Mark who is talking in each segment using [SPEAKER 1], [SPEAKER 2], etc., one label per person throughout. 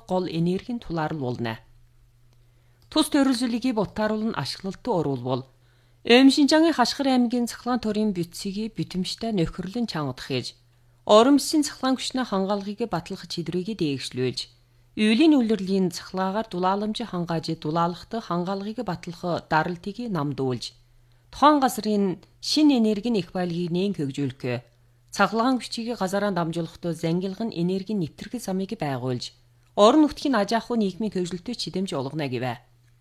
[SPEAKER 1] гол энергийн тулаарл болно. Тус төрөлжлөгийг бутааруулн ашиглалтад оруулбал Өмшинжангийн Хашгир аймгийн цахилгаан төрийн бүтцийг бүтэмжтэй нөхөрлөн чангадах гэж оромсын цахилгаан хүчний хангаалгыг батлах чидрийг дээгшлүүлж, үйлийн үлрэлийн цахилгаагаар дулааламжийг хангааж дулаалгах хангаалгыг батлах даралтыг намдуулж, тухайн газрын шин энергийн их баялагийг нээн хөгжүүлэх, цахилгаан хүчийг газараа дамжуулахдаа зангилган энергийн нэвтрэх замыг байгуулж, орон нутгийн аж ахуй нийгмийн хөгжилтөд чидэмж олгоно гэвэ.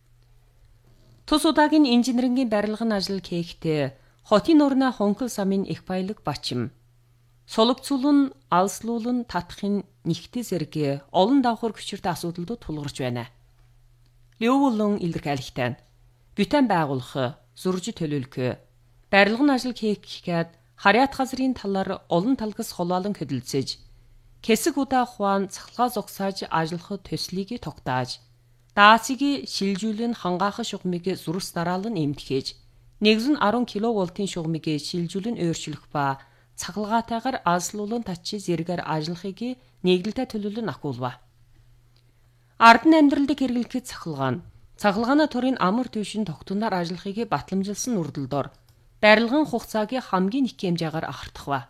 [SPEAKER 1] Тус удаагийн инженерингийн барилгын ажил хийхдээ хотын орны хонхол замын их баялаг бачим. Сулгцуулан, алслуулан татахын нэгтэй зэрэг олон давхар хүчиртэй асуудалд тулгарч байна. Лёвлон илэрхийлэгтэй. Бүтэн байгуулах, зурж төлөвлөх, барилгын ажил хийхэд харьяат газрын талаар олон талгас холоолон хөдөлцөж, хэсэг удаа хуан цахилгаан зогсааж ажиллах төслийг тогтааж, даацыг шилжүүлэн хангаах шугамыг зурс дараалан эмтгэж, 110 кВт-ийн шугамыг шилжүүлэн өөрчлөх ба цахилгаатайгаар алслуулан татчи зэрэгээр ажиллахыг нэгдэлтэй төлөвлөн ахуулва. Ардны амьдралд хэрэглэх цахилгааны төрийн амар түвшин тогтноор ажиллахыг батламжилсан үрдэлдор барилгын хугацааг хамгийн их хэмжээгээр ахардахва.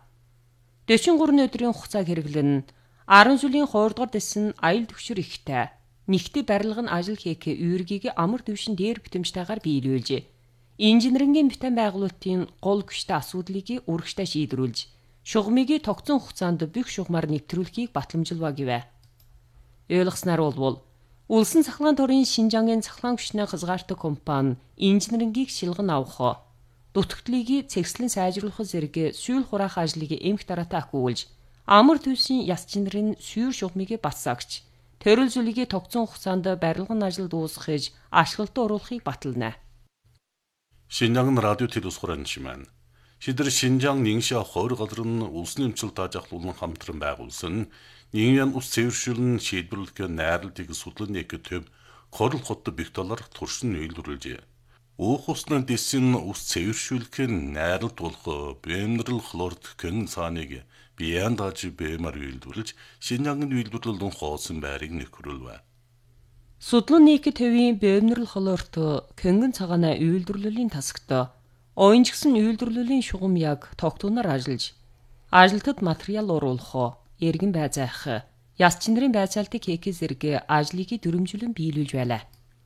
[SPEAKER 1] 43 өдрийн хугацааг хэрэглэн 10 жилийн 2 дугаар дэсэн аял төвшөр ихтэй нэгтэй барилгын ажил хийх үүргийг амар түвшин дээр бүтэмжтэйгээр биелүүлж, инженерингийн бүтэн байгуулалтын гол хүчтэй асуудлыг үргэлжтэй шийдвэрлэж, шугамыг тогтсон хугацаанд бүх шугамаар нэвтрүүлэхийг батламжилва гэвэ. Ойлгосноор болвол Улсын цахилгаан төрийн Шинжангийн цахилгаан хүчний хязгаартай компани инженерингийг шилгэн авах, дутагдлыг цэгцлэн сайжруулах зэрэг сүүл хураах ажлыг эмх дараатай ахиулж, амар түвшин яс чинрийн сүүр шугамыг батсаагч, төрөл зүйлийг тогтсон хугацаанд барилгын ажил дуусгахыг ашиглалтад оруулахыг батална.
[SPEAKER 2] Шинжаан радио телевизхуранчман. Шидэр Шинжаан Нингшаа хойр газрын улсын эмчилт ажиглуулан хамтран байгуулсан Нингян ус цэвэршүүлэн шийдвэрлэх найралтыг судлан нэг төв хорл хотто бих талаар туршин үйлдвэрлэжээ. Уух усны дэсин ус цэвэршүүлэх найралт болох бэмнэрл хлорд кэн цааныг биян дааж бэмар үйлдвэрлэж Шинжаангийн үйлдвэрлэлэн хоосон байрыг нөхрүүлвэ.
[SPEAKER 1] Судлан нэг төвийн бэмнэрл хлорд кэнгэн цагаана үйлдвэрлэлийн тасагт оюунжгсан үйлдвэрлэлийн шугам яг тогтунаар ажиллаж, ажилтад материал оруулах, эргэн байзаах, яс чинрийн байцаалтыг хийх зэрэг ажлыг дүрмжлэн биелүүлж байлаа.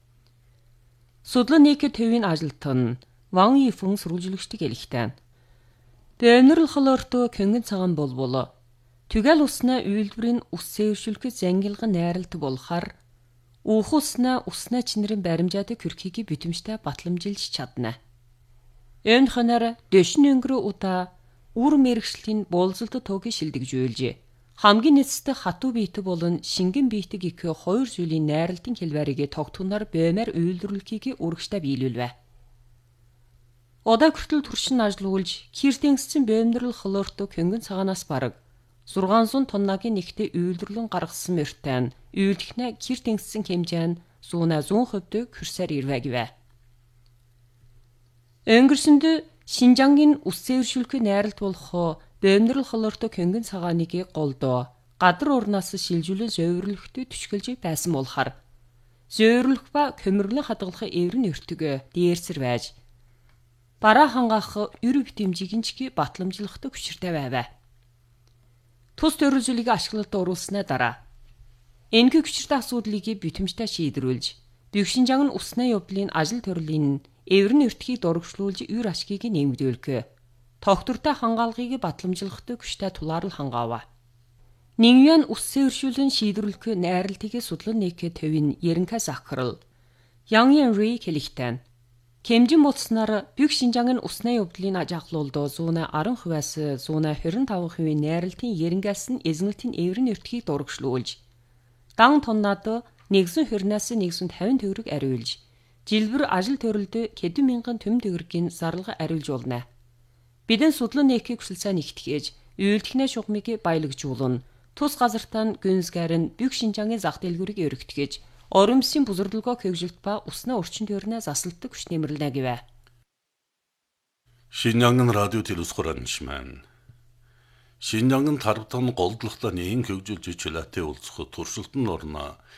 [SPEAKER 1] Судлан нэг төвийн ажилт нь Ван Йифэн сурвалжлагчдыг хэлэхдээ бэмнэрл хлорд кэнгэн цагаан болбол түгэл усна үйлдвэрийн ус цэвэршүүлэх зангилган найралт болохаар уух усна чинрийн баримжаадаг хүрхийг бүтэмжтэй батламжилж чадна. Энэ хоноор дэшин өнгөрөө удаа үр мэрэгшлийн болзолт тоогийн шилдэгжүүлж, хамгийн эцэст хатуу биетэг болон шингэн биетэг их хоёр зүйлийн найралтын хэлбэрийг тогтунаар бэмээр үйлдвэрлэхийг үргэлжтэй биелүүлвэ. Удаа хүртэл туршин ажиллуулж, киртэнсцэн бэмнэрл хлорд кэнгэн цагаанаас бараг 600 тоннагийн нэгтэй үйлдвэрлэн гаргасан мөртөө үйлдэхнэ киртэнсцэн хэмжээ нь 100% хүрсээр ирвэ гэвэ. Өнгөрсөнд Шинжаангийн ус цэвэршүүлэх найралт болох бэмнэрл хлорд кэнгэн цагааныг голдоо гадар урнаас шилжүүлэн зөөвөрлөхөд түшгэлж байсан болохоор зөөвөрлөх ба көмөрлөн хадгалах эврэн өртөг дээрсэр байж бараа хангаах эр бүтэмжийг батламжлахад хүчиртэй байвэ. Тус төрөл зүйлийг ашиглалтад оруулснаа дараа энэхүү хүчиртэй асуудлыг бүтэмжтэй шийдвэрлэж, бүх Шинжаан усны явдлын ажил төрлийн эврэн өртгийг дурагшлуулж эр ашгийг нэмэгдүүлэх, тогтвортой хангаалгыг батламжлахад хүчтэй тулаарл хангаава. Нингян ус цэвэршүүлэн шийдвэрлэх найралтыг судлан нэг төвийн Ерэнхай Захирал Ян Янри хэлэхдээ хэмжин болсноор бүх Шинжаангийн усны явдлын аж ахуйлд 110%-аас 125% найралтын Ерэнгээс нь эзэнэлтийн эврэн өртгийг дурагшлуулж, дан тоннаад 120-наас 150 төгрөг ариулж, жилбэр ажил төрөлд хэдэн мянган төм төгрөгийн зарлага ариулж болно. Бидэн судлан нэхийг хүсэлцээ нэгтгэж, үйлдэхнэ шугамыг баялагжуулна. Тус газартаа гүнзгийр нь бүх Шинжаангийн зах дэлгүүрийг өргөтгөж, оромсын бузардлагоо хөгжилт ба усны орчин тойрны засалтдаг хүч нэмэрлэнэ гэвэ.
[SPEAKER 2] Шинжаан радио телевизхуранчман. Шинжаан тарвтан голдлохтой нээн хөгжилж чөлөөтэй уулзах туршилтанд орно.